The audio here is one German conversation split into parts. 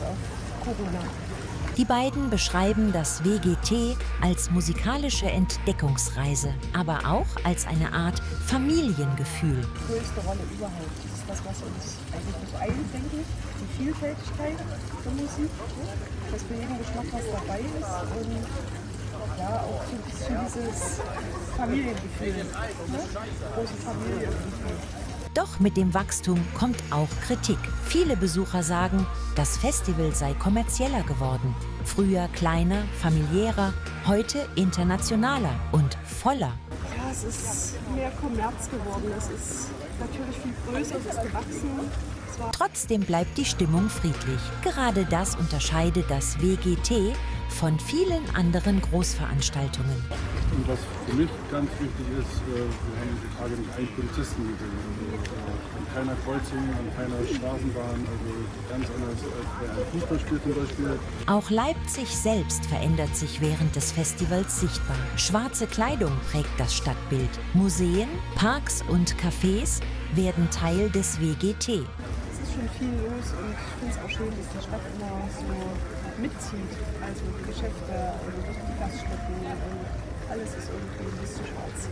auf Corona. Die beiden beschreiben das WGT als musikalische Entdeckungsreise, aber auch als eine Art Familiengefühl. Die größte Rolle überhaupt. Das ist das, was uns eigentlich eint, denke ich. Die Vielfältigkeit der Musik, dass für jeden Geschmack was dabei ist und ja, auch so ein bisschen dieses Familiengefühl, ne? Große Familiengefühl. Doch mit dem Wachstum kommt auch Kritik. Viele Besucher sagen, das Festival sei kommerzieller geworden. Früher kleiner, familiärer, heute internationaler und voller. Ja, es ist mehr Kommerz geworden. Es ist natürlich viel größer, es ist gewachsen. Trotzdem bleibt die Stimmung friedlich. Gerade das unterscheidet das WGT von vielen anderen Großveranstaltungen. Und was für mich ganz wichtig ist, wir haben die Tage nicht einen Polizisten gesehen. An keiner Kreuzung, an keiner Straßenbahn, also ganz anders als bei einem Fußballspiel zum Beispiel. Auch Leipzig selbst verändert sich während des Festivals sichtbar. Schwarze Kleidung prägt das Stadtbild. Museen, Parks und Cafés werden Teil des WGT. Es ist schon viel los und ich finde es auch schön, dass die Stadt immer so mitzieht. Also die Geschäfte, die Gaststätten und alles ist irgendwie ein bisschen schwarz.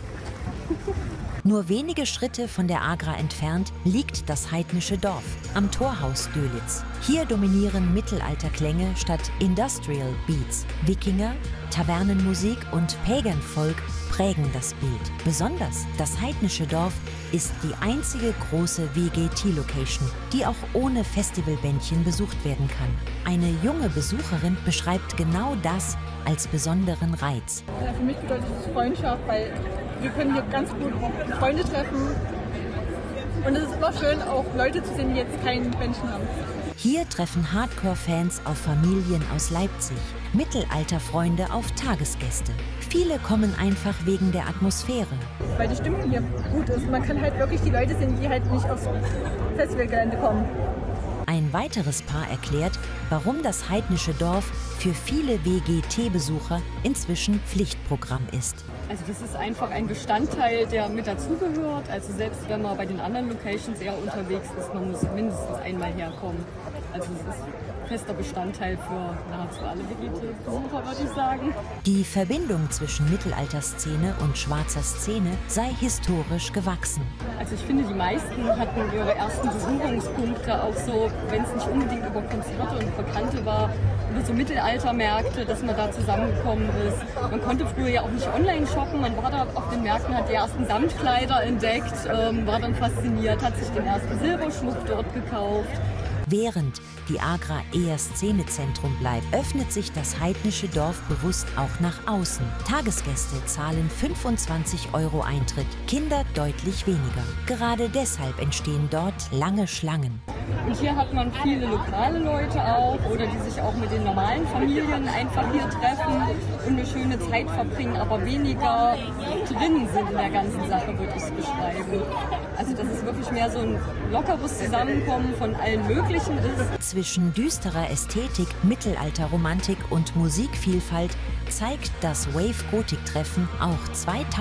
Nur wenige Schritte von der Agra entfernt liegt das heidnische Dorf am Torhaus Dölitz. Hier dominieren Mittelalterklänge statt Industrial Beats. Wikinger, Tavernenmusik und Pagan-Folk prägen das Bild. Besonders das heidnische Dorf ist die einzige große WGT-Location, die auch ohne Festivalbändchen besucht werden kann. Eine junge Besucherin beschreibt genau das als besonderen Reiz. Ja, für mich bedeutet es Freundschaft, weil wir können hier ganz gut Freunde treffen. Und es ist immer schön, auch Leute zu sehen, die jetzt kein Bändchen haben. Hier treffen Hardcore-Fans auf Familien aus Leipzig, Mittelalterfreunde auf Tagesgäste. Viele kommen einfach wegen der Atmosphäre. Weil die Stimmung hier gut ist. Man kann halt wirklich die Leute sehen, die halt nicht aufs Festivalgelände kommen. Ein weiteres Paar erklärt, warum das heidnische Dorf für viele WGT-Besucher inzwischen Pflichtprogramm ist. Also das ist einfach ein Bestandteil, der mit dazugehört. Also selbst wenn man bei den anderen Locations eher unterwegs ist, man muss mindestens einmal herkommen. Also es ist fester Bestandteil für nahezu alle WGT-Besucher, würde ich sagen. Die Verbindung zwischen Mittelalterszene und schwarzer Szene sei historisch gewachsen. Also ich finde, die meisten hatten ihre ersten Berührungspunkte auch so, wenn es nicht unbedingt über Konzerte und Bekannte war, über so Mittelaltermärkte, dass man da zusammengekommen ist. Man konnte früher ja auch nicht online shoppen, man war da auf den Märkten, hat die ersten Samtkleider entdeckt, war dann fasziniert, hat sich den ersten Silberschmuck dort gekauft. Während die Agra eher Szenezentrum bleibt, öffnet sich das heidnische Dorf bewusst auch nach außen. Tagesgäste zahlen 25 € Eintritt, Kinder deutlich weniger. Gerade deshalb entstehen dort lange Schlangen. Und hier hat man viele lokale Leute auch oder die sich auch mit den normalen Familien einfach hier treffen und eine schöne Zeit verbringen, aber weniger drin sind in der ganzen Sache, würde ich es beschreiben. Also dass es wirklich mehr so ein lockeres Zusammenkommen von allen möglichen ist. Zwischen düsterer Ästhetik, Mittelalterromantik und Musikvielfalt zeigt das Wave-Gotik-Treffen auch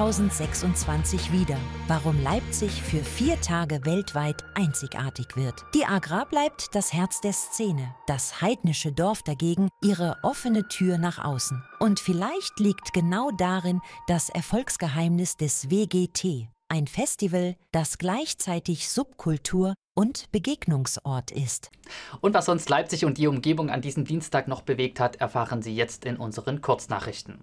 2026 wieder, warum Leipzig für 4 Tage weltweit einzigartig wird. Die Agra bleibt das Herz der Szene, das heidnische Dorf dagegen ihre offene Tür nach außen. Und vielleicht liegt genau darin das Erfolgsgeheimnis des WGT. Ein Festival, das gleichzeitig Subkultur und Begegnungsort ist. Und was sonst Leipzig und die Umgebung an diesem Dienstag noch bewegt hat, erfahren Sie jetzt in unseren Kurznachrichten.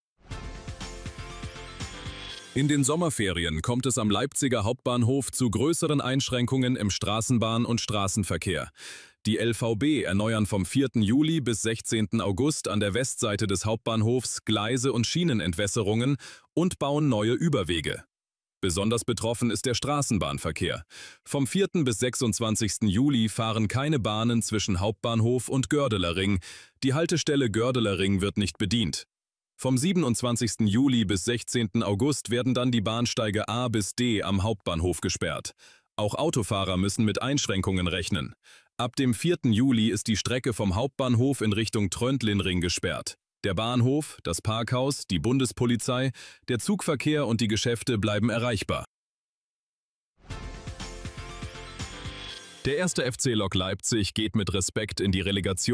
In den Sommerferien kommt es am Leipziger Hauptbahnhof zu größeren Einschränkungen im Straßenbahn- und Straßenverkehr. Die LVB erneuern vom 4. Juli bis 16. August an der Westseite des Hauptbahnhofs Gleise und Schienenentwässerungen und bauen neue Überwege. Besonders betroffen ist der Straßenbahnverkehr. Vom 4. bis 26. Juli fahren keine Bahnen zwischen Hauptbahnhof und Gördeler Ring. Die Haltestelle Gördeler Ring wird nicht bedient. Vom 27. Juli bis 16. August werden dann die Bahnsteige A bis D am Hauptbahnhof gesperrt. Auch Autofahrer müssen mit Einschränkungen rechnen. Ab dem 4. Juli ist die Strecke vom Hauptbahnhof in Richtung Tröndlinring gesperrt. Der Bahnhof, das Parkhaus, die Bundespolizei, der Zugverkehr und die Geschäfte bleiben erreichbar. Der 1. FC Lok Leipzig geht mit Respekt in die Relegation.